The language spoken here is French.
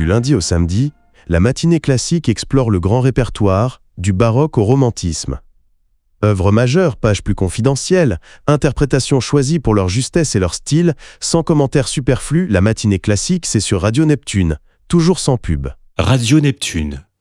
Du lundi au samedi, la matinée classique explore le grand répertoire, du baroque au romantisme. Œuvres majeures, pages plus confidentielles, interprétations choisies pour leur justesse et leur style, sans commentaires superflus, la matinée classique, c'est sur Radio Neptune, toujours sans pub. Radio Neptune.